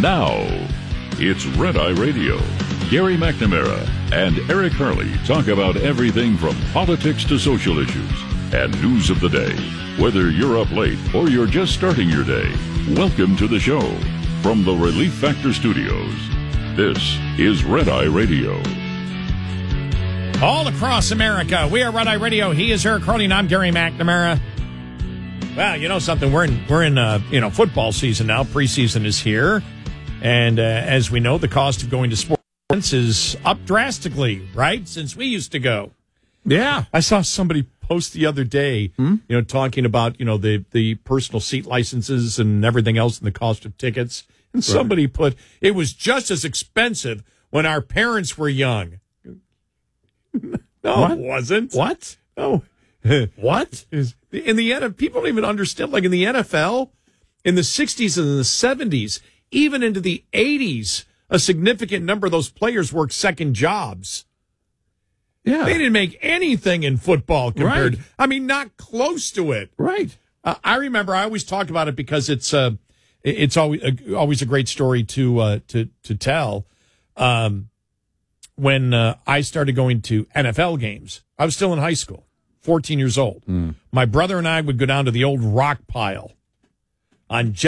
Now, it's Red Eye Radio. Gary McNamara and Eric Harley talk about everything from politics to social issues and news of the day. Whether you're up late or you're just starting your day, welcome to the show. From the Relief Factor Studios, this is Red Eye Radio. All across America, we are Red Eye Radio. He is Eric Harley, and I'm Gary McNamara. Well, you know something? We're in football season now. Preseason is here. And as we know, the cost of going to sports is up drastically, right? Since we used to go. Yeah. I saw somebody post the other day, talking about, the personal seat licenses and everything else and the cost of tickets. And somebody put, it was just as expensive when our parents were young. No, What? it wasn't. What? No. What? In the NFL, people don't even understand, like in the NFL, in the 60s and the 70s, even into the 80s, a significant number of those players worked second jobs. Yeah. They didn't make anything in football compared. Right. I mean, not close to it. Right. I remember I always talk about it because it's always a great story to tell. When I started going to NFL games, I was still in high school, 14 years old. My brother and I would go down to the old rock pile on